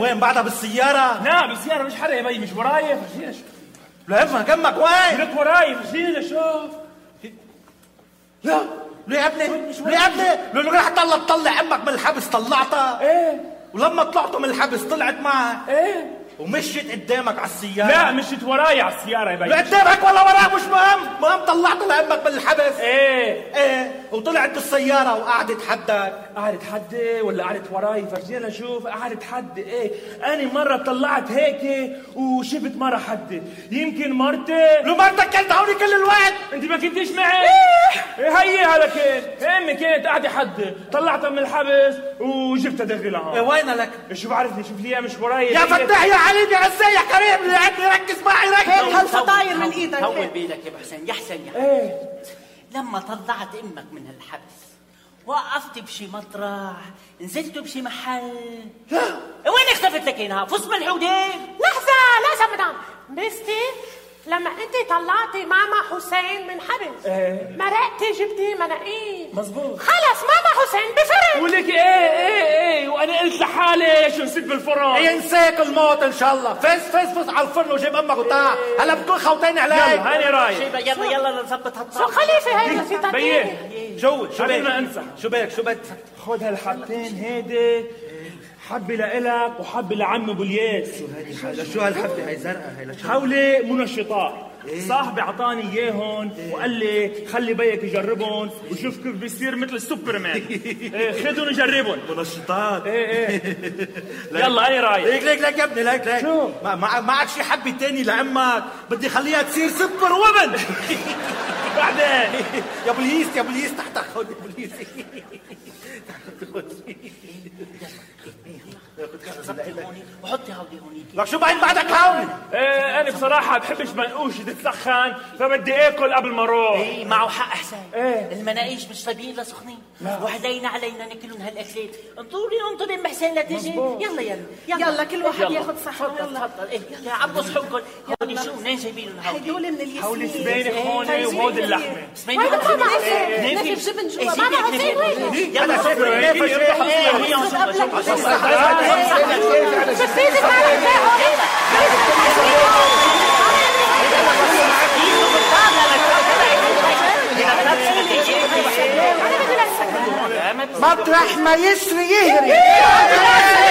وين بعدها بالسيارة؟ لا بالسيارة مش حرق يا بي، مش وراي. فرجينا شوف. لا افهم جنبك وين؟ لك وراي، فرجينا شوف. لا ليه يا ابني؟ ليه يا ابني؟ لو رح تطلع امك من الحبس طلعتها؟ ايه. ولما طلعتوا من الحبس طلعت معك؟ ايه. ومشيت قدامك على السيارة؟ لا مشيت وراي على السيارة يا بي. قدامك ولا وراك مش مهم، مهم طلعت لامك من الحبس. ايه وطلعت بالسيارة وقعدت حدك. قعدت حدي ولا قعدت وراي؟ فرجينا شوف. قعدت حدي. ايه انا مرة طلعت هيك وشفت مرة حدي، يمكن مرتي. لو مرتك كنت هوني كل الوقت. انت ما كنتيش معي. هي هذا كان امي كانت قاعدة حدي، طلعتها من الحبس وجبتها داخلها. وين لك؟ شو بعرفني، شوف لي مش وراي. يا فتاح يا علي يا عزيز يا كريم اللي عندي ركز معي ركز. هيك هالفطاير من ايدك. طول بيدك يا ابو حسين. يا حسين يا ايه. لما طلعت امك من الحبس وقفت بشي مطرح، نزلت بشي محل، وين اختفت لك هنا؟ فص من الحودين. لحظة مدام بستي، لما انت طلعتي ماما حسين من حبس مرقتي جبتي مناقيل. مزبوط. خلص ماما حسين بفرن. ولك ايه وانا قلت لحالي شو نسيت بالفرن. ينساك الموت ان شاء الله. فز على الفرن وجيب امك وتعال. هلا بتكون خوتين علي. يلا هاني رايح. يلا نظبط شو خليفة هاي نسيتها؟ بيه شو قبل ما انسى، شو بدك؟ خذ هالحبتين هيدي، حبة لإلك وحبة لعم ابو الياس. شو هالحبة هاي زرقاء هاي لشو؟ حولي منشطات. صاحبي اعطاني اياهم وقال لي خلي بيك يجربهم وشوف كيف بيصير مثل السوبرمان. خذهم وجربهم. منشطات. يلا انا رايح. ليك يا ابني ليك. شو؟ ما عاد شي حبة تاني لأمك، بدي خليها تصير سوبر وومن. بعدين يا بوليس تحت خذ يا بوليس. وحطي هودي هونيك. لك شو بعدك هون؟ انا بصراحه بحبش منقوش تتسخن، فبدي اكل قبل ما اروح. ايه معه حق حسين. ايه المناقيش مش طيبين لا سخنين، وحدينا علينا ناكلهم هالاكلات. انطري ام حسين لتجي. يلا كل واحد ياخذ صحن. تفضل. ايه يا عبوس حبكم. هودي شو منين جايبينهم هدول من الياسمين. حولي سبانخ هون وهود اللحمه. سبانخ نافف جبن جوا. ماما حسين وين؟ يلا مطرح ما يسري يهري.